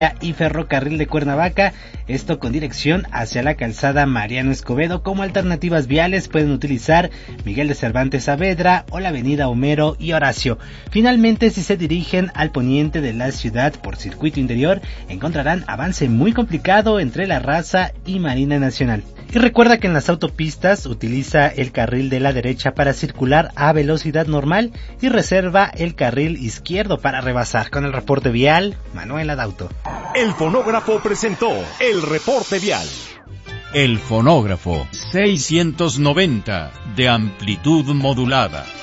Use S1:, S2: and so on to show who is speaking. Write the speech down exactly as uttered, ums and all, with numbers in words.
S1: y Ferrocarril de Cuernavaca, esto con dirección hacia la calzada Mariano Escobedo. Como alternativas viales pueden utilizar Miguel de Cervantes Saavedra o la avenida Homero y Horacio. Finalmente, si se dirigen al poniente de la ciudad por circuito interior, encontrarán avance muy complicado entre La Raza y Marina Nacional. Y recuerda que en las autopistas utiliza el carril de la derecha para circular a velocidad normal y reserva el carril izquierdo para rebasar. Con el reporte vial, Manuel Adauto.
S2: El fonógrafo presentó el reporte vial.
S3: El fonógrafo seiscientos noventa de amplitud modulada.